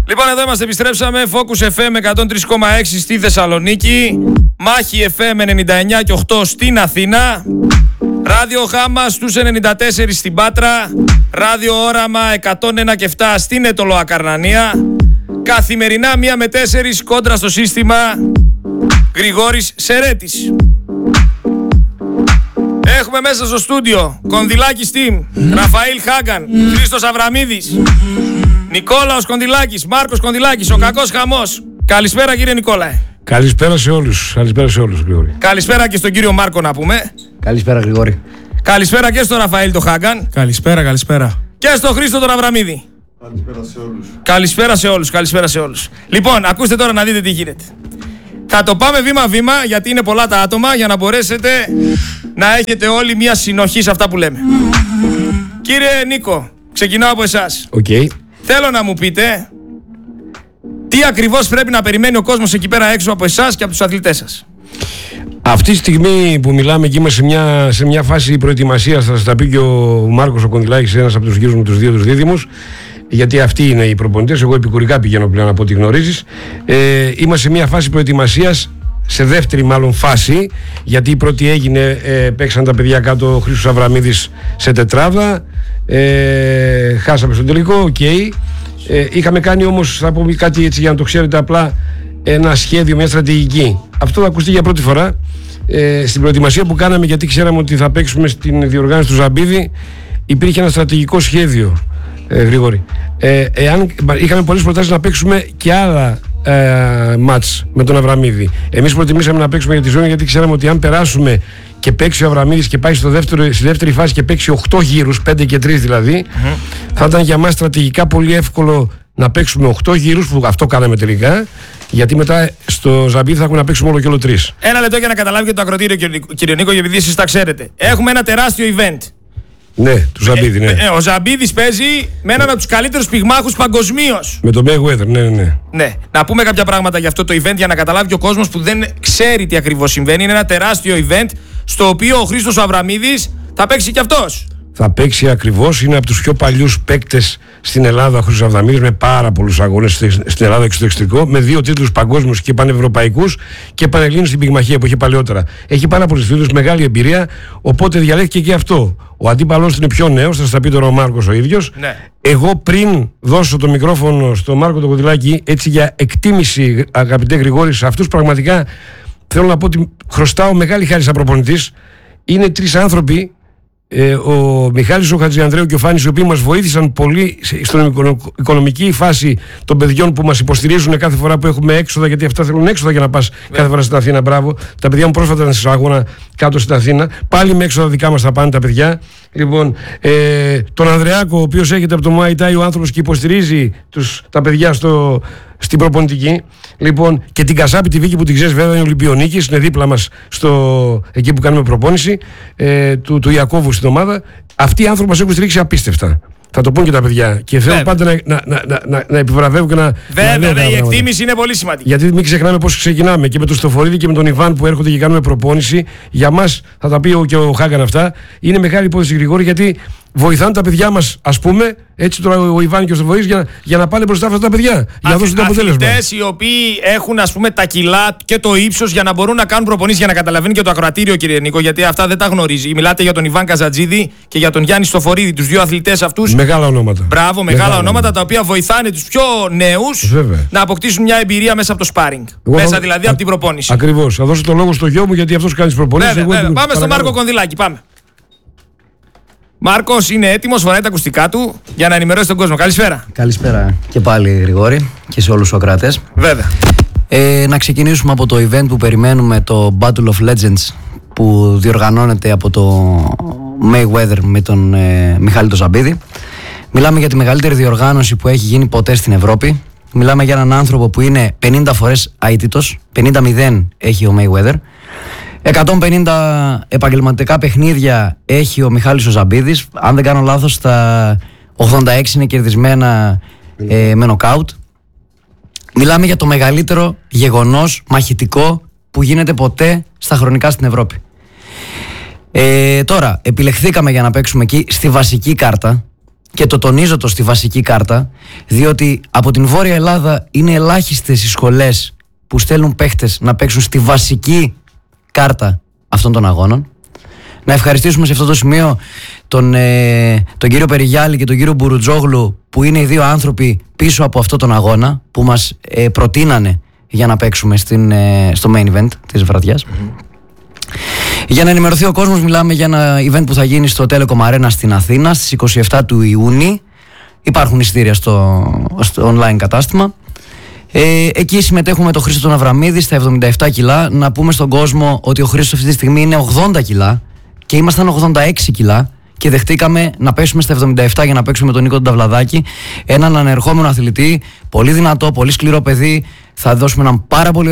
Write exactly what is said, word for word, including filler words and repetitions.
Λοιπόν, εδώ είμαστε, επιστρέψαμε. Focus εφ εμ εκατόν τρία κόμμα έξι στη Θεσσαλονίκη. Μάχη εφ εμ ενενήντα εννιά και οκτώ στην Αθήνα. Ράδιο Χάμα στους ενενήντα τέσσερα στην Πάτρα. Ράδιο Όραμα εκατόν ένα και επτά στην Αιτωλοακαρνανία. Καθημερινά μία με τέσσερις κόντρα στο σύστημα. Γρηγόρης Σερέτης. Έχουμε μέσα στο στούντιο Κονδυλάκης Team, Ραφαήλ Χάγκαν, Χρήστος Αβραμίδης, Νικόλαος Κονδυλάκης, Μάρκος Κονδυλάκης, ο κακός χαμός. Καλησπέρα κύριε Νικόλαε. Καλησπέρα σε όλους. Καλησπέρα σε όλους, Γρηγόρη. Καλησπέρα και στον κύριο Μάρκο να πούμε. Καλησπέρα, Γρηγόρη. Καλησπέρα και στον Ραφαήλ το Χάγκαν. Καλησπέρα, καλησπέρα. Και στον Χρήστο τον Αβραμίδη. Καλησπέρα σε όλους. Καλησπέρα σε όλους, καλησπέρα σε όλους. Λοιπόν, ακούστε τώρα να δείτε τι γίνεται. Θα το πάμε βήμα-βήμα γιατί είναι πολλά τα άτομα για να μπορέσετε να έχετε όλοι μια συνοχή σε αυτά που λέμε. Κύριε Νίκο, ξεκινάω από εσάς. Okay. Θέλω να μου πείτε τι ακριβώς πρέπει να περιμένει ο κόσμος εκεί πέρα έξω από εσάς και από τους αθλητές σας. Αυτή τη στιγμή που μιλάμε και είμαστε σε μια, σε μια φάση προετοιμασίας, θα σας τα πει και ο Μάρκος ο Κονδυλάκης, ένας από τους γύρους με τους δύο τους δίδυμους, γιατί αυτοί είναι οι προπονητές. Εγώ επικουρικά πηγαίνω πλέον από ό,τι γνωρίζεις. Ε, είμαστε σε μια φάση προετοιμασίας, σε δεύτερη μάλλον φάση, γιατί η πρώτη έγινε, ε, παίξαν τα παιδιά κάτω, ο Χρήστος Αβραμίδης σε τετράδα, ε, χάσαμε στο τελικό, οκ. Okay. Ε, είχαμε κάνει όμως, θα πω κάτι έτσι για να το ξέρετε απλά, ένα σχέδιο, μια στρατηγική. Αυτό θα ακουστεί για πρώτη φορά ε, στην προετοιμασία που κάναμε, γιατί ξέραμε ότι θα παίξουμε στην διοργάνωση του Ζαμπίδη. Υπήρχε ένα στρατηγικό σχέδιο, ε, Γρηγόρη. Ε, εάν είχαμε πολλές προτάσεις να παίξουμε και άλλα ε, μάτς με τον Αβραμίδη. Εμείς προτιμήσαμε να παίξουμε για τη ζώνη, γιατί ξέραμε ότι αν περάσουμε και παίξει ο Αβραμίδης και πάει στο δεύτερο, στη δεύτερη φάση και παίξει οκτώ γύρους, πέντε και τρία δηλαδή, mm-hmm. θα ήταν για μας στρατηγικά πολύ εύκολο να παίξουμε οκτώ γύρους, που αυτό κάναμε τελικά, γιατί μετά στο Ζαμπίδη θα έχουμε να παίξουμε όλο και όλο τρεις. Ένα λεπτό για να καταλάβει και το ακροτήριο, κύριε Νίκο, επειδή εσείς τα ξέρετε. Έχουμε ένα τεράστιο event. Ναι, του Ζαμπίδη, ναι. Ε, ο Ζαμπίδης παίζει με έναν από τους καλύτερους πυγμάχους παγκοσμίως. Με τον Mayweather, ναι, ναι. Ναι. Να πούμε κάποια πράγματα για αυτό το event για να καταλάβει και ο κόσμος που δεν ξέρει τι ακριβώς συμβαίνει. Είναι ένα τεράστιο event στο οποίο ο Χρήστος Αβραμίδης θα παίξει κι αυτός. Θα παίξει ακριβώς, είναι από τους πιο παλιούς παίκτες στην Ελλάδα ο Χρήστος Αβραμίδης, με πάρα πολλούς αγώνες στην Ελλάδα και στο εξωτερικό, με δύο τίτλους παγκόσμιους και πανευρωπαϊκούς και πανελλήνιους στην πυγμαχία που είχε παλαιότερα. Έχει πάρα πολλούς τίτλους, μεγάλη εμπειρία, οπότε διαλέχθηκε και αυτό. Ο αντίπαλός του είναι πιο νέος, θα σας τα πει τώρα ο Μάρκος ο ίδιος. Ναι. Εγώ πριν δώσω το μικρόφωνο στον Μάρκο τον Κονδυλάκη, έτσι για εκτίμηση, αγαπητέ Γρηγόρη, σε αυτούς πραγματικά θέλω να πω ότι χρωστάω μεγάλη χάρη σαν προπονητής. Είναι τρεις άνθρωποι. Ε, ο Μιχάλης ο Χατζιανδρέου και ο Φάνης, οι οποίοι μας βοήθησαν πολύ στην οικονομική φάση των παιδιών που μας υποστηρίζουν κάθε φορά που έχουμε έξοδα, γιατί αυτά θέλουν έξοδα για να πας yeah. κάθε φορά στην Αθήνα. Μπράβο. Τα παιδιά μου πρόσφατα ήταν σε αγώνα κάτω στην Αθήνα. Πάλι με έξοδα δικά μας θα πάνε τα παιδιά. Λοιπόν, ε, τον Ανδρεάκο, ο οποίος έρχεται από το Muay Thai, ο άνθρωπος, και υποστηρίζει τους, τα παιδιά στο, στην προπονητική. Λοιπόν, και την Κασάπη τη Βίκη που την ξέρεις βέβαια, είναι Ολυμπιονίκης, είναι δίπλα μας στο, εκεί που κάνουμε προπόνηση, ε, του, του Ιακώβου στην ομάδα. Αυτοί οι άνθρωποι μας έχουν στηρίξει απίστευτα. Θα το πούν και τα παιδιά. Και θέλω πάντα να, να, να, να, να επιβραβεύω και να. Βέβαια, να η εκτίμηση είναι πολύ σημαντική. Γιατί μην ξεχνάμε πώς ξεκινάμε. Και με τον Στοφορίδη και με τον Ιβάν που έρχονται και κάνουμε προπόνηση. Για μας, θα τα πει και ο Χάγκαν αυτά, είναι μεγάλη υπόθεση, Γρηγόρη, γιατί βοηθάνε τα παιδιά μας, ας πούμε, έτσι τώρα ο Ιβάν και ο Στοφορίδης, για, για να πάνε μπροστά αυτά τα παιδιά. Για να δώσουν το αποτέλεσμα. Αθλητές οι οποίοι έχουν, ας πούμε, τα κιλά και το ύψος για να μπορούν να κάνουν προπονήσεις, για να καταλαβαίνει και το ακροατήριο, κύριε Νίκο, γιατί αυτά δεν τα γνωρίζει. Μιλάτε για τον Ιβάν Καζατζίδη και για τον Γιάννη Στοφορίδη, τους δύο αθλητές αυτούς. Μεγάλα ονόματα. Μπράβο, μεγάλα, μεγάλα ονόματα, ονόματα τα οποία βοηθάνε τους πιο νέους να αποκτήσουν μια εμπειρία μέσα από το σπάρινγκ. Μέσα θα... δηλαδή α... από την προπόνηση. Ακριβώς. Θα δώσω το λόγο στο γιο μου, γιατί αυτός κάνει τις προπονήσεις. Βέβαια, βέβαια. Πάμε στον Μάρκο Κονδυλάκη. Πάμε. Μάρκος είναι έτοιμος, φοράει τα ακουστικά του για να ενημερώσει τον κόσμο. Καλησπέρα. Καλησπέρα και πάλι, Γρηγόρη, και σε όλους τους ακροατές. Βέβαια. Ε, να ξεκινήσουμε από το event που περιμένουμε, το Battle of Legends, που διοργανώνεται από το Mayweather με τον ε, Μιχάλη τον Ζαμπίδη. Μιλάμε για τη μεγαλύτερη διοργάνωση που έχει γίνει ποτέ στην Ευρώπη. Μιλάμε για έναν άνθρωπο που είναι πενήντα φορές αίτητος, πενήντα μηδέν έχει ο Mayweather. εκατόν πενήντα επαγγελματικά παιχνίδια έχει ο Μιχάλης ο Ζαμπίδης. Αν δεν κάνω λάθος, τα ογδόντα έξι είναι κερδισμένα ε, με νοκάουτ. Μιλάμε για το μεγαλύτερο γεγονός μαχητικό που γίνεται ποτέ στα χρονικά στην Ευρώπη. Ε, τώρα, επιλεχθήκαμε για να παίξουμε εκεί στη βασική κάρτα, και το τονίζω το στη βασική κάρτα, διότι από την Βόρεια Ελλάδα είναι ελάχιστες οι σχολές που στέλνουν παίχτες να παίξουν στη βασική κάρτα αυτών των αγώνων. Να ευχαριστήσουμε σε αυτό το σημείο τον, ε, τον κύριο Περιγιάλη και τον κύριο Μπουρουτζόγλου, που είναι οι δύο άνθρωποι πίσω από αυτόν τον αγώνα, που μας ε, προτείνανε για να παίξουμε στην, ε, στο main event της βραδιάς. Mm-hmm. Για να ενημερωθεί ο κόσμος, μιλάμε για ένα event που θα γίνει στο Telecom Arena στην Αθήνα στις είκοσι επτά του Ιούνιου. Υπάρχουν εισιτήρια στο, στο online κατάστημα. Ε, εκεί συμμετέχουμε το Χρήστο τον Αβραμίδη στα εβδομήντα επτά κιλά. Να πούμε στον κόσμο ότι ο Χρήστος αυτή τη στιγμή είναι ογδόντα κιλά και ήμασταν ογδόντα έξι κιλά και δεχτήκαμε να πέσουμε στα εβδομήντα επτά για να παίξουμε με τον Νίκο τον Ταυλαδάκη, έναν ανερχόμενο αθλητή, πολύ δυνατό, πολύ σκληρό παιδί. Θα δώσουμε έναν πάρα πολύ